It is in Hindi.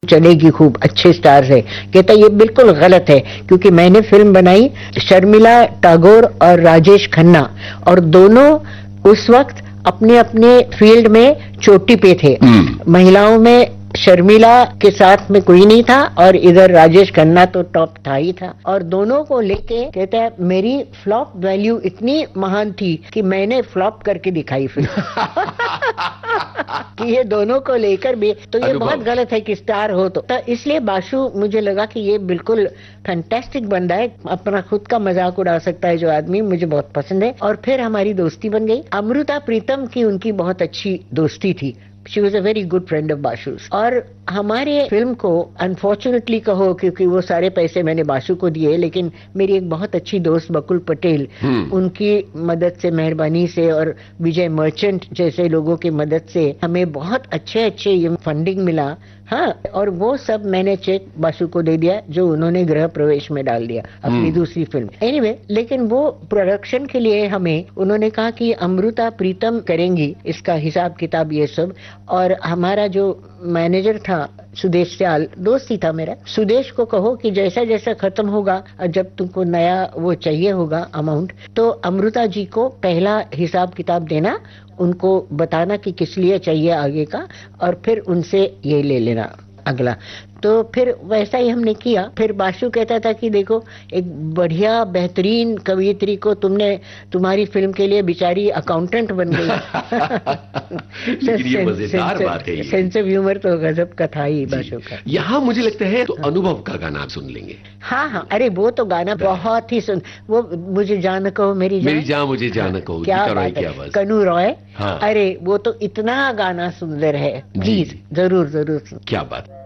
चलेगी खूब, अच्छे स्टार्स है। कहता ये बिल्कुल गलत है, क्योंकि मैंने फिल्म बनाई शर्मिला टैगोर और राजेश खन्ना, और दोनों उस वक्त अपने अपने फील्ड में चोटी पे थे। महिलाओं में शर्मिला के साथ में कोई नहीं था, और इधर राजेश खन्ना तो टॉप था ही था। और दोनों को लेके कहता है मेरी फ्लॉप वैल्यू इतनी महान थी कि मैंने फ्लॉप करके दिखाई फिल्म। कि ये दोनों को लेकर भी तो ये बहुत गलत है कि स्टार हो तो इसलिए बाशु मुझे लगा कि ये बिल्कुल फैंटास्टिक बंदा है, अपना खुद का मजाक उड़ा सकता है जो आदमी, मुझे बहुत पसंद है। और फिर हमारी दोस्ती बन गई। अमृता प्रीतम की उनकी बहुत अच्छी दोस्ती थी। She was a very good friend of बाशु's। और हमारे फिल्म को अनफॉर्चुनेटली कहो, क्योंकि वो सारे पैसे मैंने बाशु को दिए, लेकिन मेरी एक बहुत अच्छी दोस्त बकुल पटेल, उनकी मदद से, मेहरबानी से, और विजय मर्चेंट जैसे लोगों की मदद से हमें बहुत अच्छे अच्छे फंडिंग मिला। हाँ, और वो सब मैंने चेक बाशु को दे दिया, जो उन्होंने गृह प्रवेश में डाल दिया अपनी दूसरी फिल्म। एनीवे, लेकिन वो प्रोडक्शन के लिए हमें उन्होंने कहा कि अमृता प्रीतम करेंगी इसका हिसाब किताब ये सब। और हमारा जो मैनेजर था सुदेश सियाल, दोस्त ही था मेरा, सुदेश को कहो कि जैसा जैसा खत्म होगा, जब तुमको नया वो चाहिए होगा अमाउंट, तो अमृता जी को पहला हिसाब किताब देना, उनको बताना कि किस लिए चाहिए आगे का, और फिर उनसे ये ले लेना अगला। तो फिर वैसा ही हमने किया। फिर बाशु कहता था कि देखो, एक बढ़िया बेहतरीन कवियत्री को तुमने, तुम्हारी फिल्म के लिए बेचारी अकाउंटेंट बन गई। ये मजेदार बात है। सेंस ऑफ ह्यूमर तो गजब का था ही बाशु का। यहाँ मुझे लगता है तो अनुभव का गाना आप सुन लेंगे। हाँ हाँ, अरे वो तो गाना बहुत ही वो मुझे जान कहो मेरी जान, मुझे जान कहो, क्या बात है, कनू रॉय। हाँ। अरे वो तो इतना गाना सुंदर है। प्लीज जरूर जरूर सुन। क्या बात।